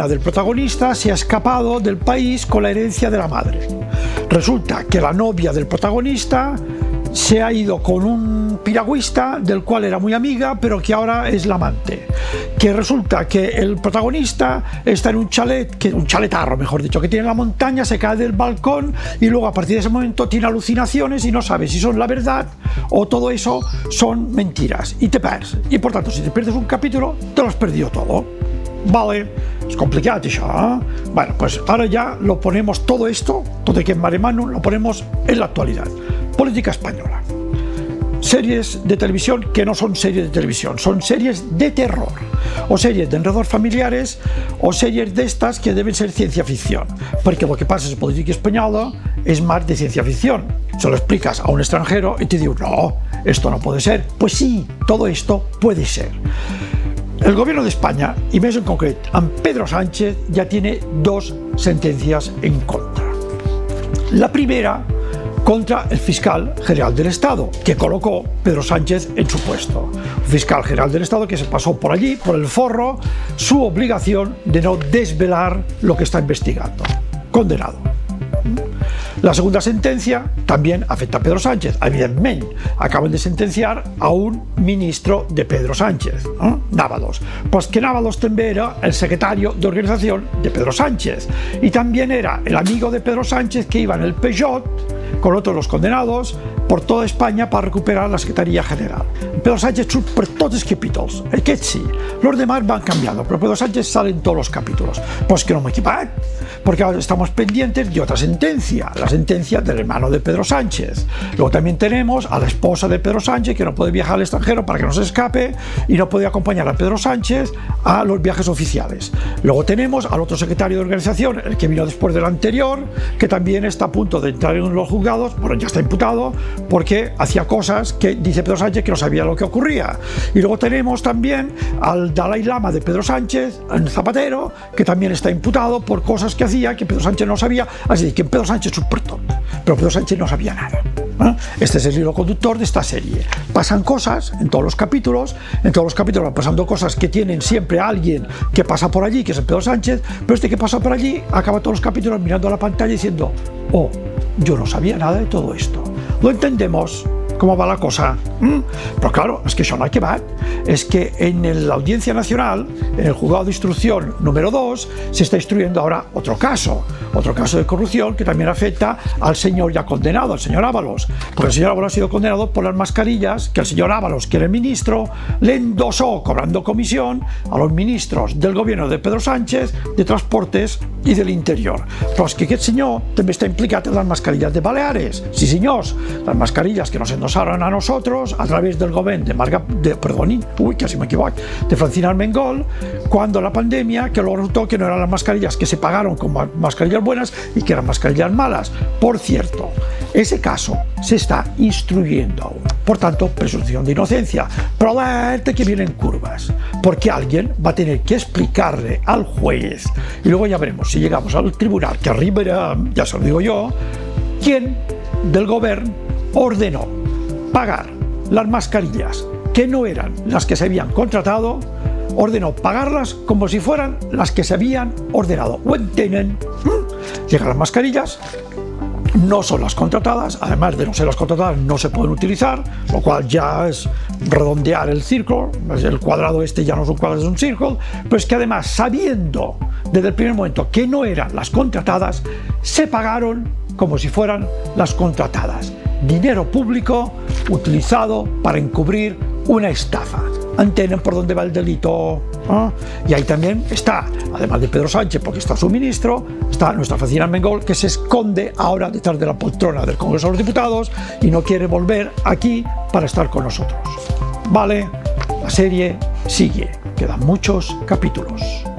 hermana del protagonista se ha escapado del país con la herencia de la madre. Resulta que la novia del protagonista se ha ido con un piragüista del cual era muy amiga, pero que ahora es la amante. Que resulta que el protagonista está en un chalet, un chaletarro mejor dicho, que tiene en la montaña, se cae del balcón y luego a partir de ese momento tiene alucinaciones y no sabe si son la verdad o todo eso son mentiras y te pierdes. Y por tanto, si te pierdes un capítulo, te lo has perdido todo. Vale, es complicado això, ¿eh? Bueno, pues ahora ya lo ponemos todo esto, todo aquí en Mare Magnum, lo ponemos en la actualidad. Política española. Series de televisión que no son series de televisión, son series de terror, o series de enredos familiares, o series de estas que deben ser ciencia ficción, porque lo que pasa en política española es más de ciencia ficción. Se lo explicas a un extranjero y te digo, no, esto no puede ser. Pues sí, todo esto puede ser. El gobierno de España, y más en concreto amb Pedro Sánchez, ya tiene dos sentencias en contra. La primera contra el fiscal general del Estado, que colocó Pedro Sánchez en su puesto. Un fiscal general del Estado que se pasó por allí, por el forro, su obligación de no desvelar lo que está investigando. Condenado. La segunda sentencia también afecta a Pedro Sánchez. Evidentment, acaban de sentenciar a un ministro de Pedro Sánchez, Návalos. Pues que Návalos también era el secretario de organización de Pedro Sánchez. Y también era el amigo de Pedro Sánchez que iba en el Peugeot con otros los condenados por toda España para recuperar la Secretaría General. Pedro Sánchez surt per tots els capítols, aquest sí. Los demás van cambiando, pero Pedro Sánchez sale en todos los capítulos. Pues que no me equipat, porque ahora estamos pendientes de otra sentencia, la sentencia del hermano de Pedro Sánchez. Luego también tenemos a la esposa de Pedro Sánchez que no puede viajar al extranjero para que no se escape y no puede acompañar a Pedro Sánchez a los viajes oficiales. Luego tenemos al otro secretario de organización, el que vino después del anterior, que también está a punto de entrar en los juzgados, bueno, ya está imputado, porque hacía cosas que dice Pedro Sánchez que no sabía lo que ocurría. Y luego tenemos también al Dalai Lama de Pedro Sánchez, el Zapatero, que también está imputado por cosas que hacía que Pedro Sánchez no sabía, así que Pedro Sánchez es un pertón, pero Pedro Sánchez no sabía nada. Este es el hilo conductor de esta serie. Pasan cosas en todos los capítulos van pasando cosas que tienen siempre a alguien que pasa por allí, que es el Pedro Sánchez, pero este que pasa por allí acaba todos los capítulos mirando a la pantalla diciendo, oh, yo no sabía nada de todo esto. Lo entendemos cómo va la cosa. Pero claro, es que eso no hay que ver. Es que en la Audiencia Nacional, en el juzgado de instrucción número 2, se está instruyendo ahora otro caso de corrupción que también afecta al señor ya condenado, al señor Ábalos. Porque el señor Ábalos ha sido condenado por las mascarillas que el señor Ábalos, que era el ministro, le endosó cobrando comisión a los ministros del gobierno de Pedro Sánchez, de Transportes y del Interior. Però és que aquest senyor també està implicat en las mascarillas de Baleares. Sí, señors, las mascarillas que nos endosaron a nosotros a través del gobierno casi me equivoco, de Francina Armengol, cuando la pandemia, que luego resultó que no eran las mascarillas que se pagaron como mascarillas buenas y que eran mascarillas malas. Por cierto, ese caso se está instruyendo aún. Por tanto, presunción de inocencia. Pero alerta que vienen curvas, porque alguien va a tener que explicarle al juez, y luego ya veremos si llegamos al tribunal, que arribará, ya se lo digo yo, quién del gobierno ordenó pagar las mascarillas que no eran las que se habían contratado, ordenó pagarlas como si fueran las que se habían ordenado. ¿Lo entienden? Llegan las mascarillas, no son las contratadas, además de no ser las contratadas no se pueden utilizar, lo cual ya es redondear el círculo, el cuadrado este ya no es un cuadrado, es un círculo, pero es que además, sabiendo desde el primer momento que no eran las contratadas, se pagaron como si fueran las contratadas. Dinero público utilizado para encubrir una estafa. ¿Entienden por dónde va el delito? Y ahí también está, además de Pedro Sánchez, porque está su ministro, está nuestra Francina Armengol, que se esconde ahora detrás de la poltrona del Congreso de los Diputados y no quiere volver aquí para estar con nosotros. Vale, la serie sigue, quedan muchos capítulos.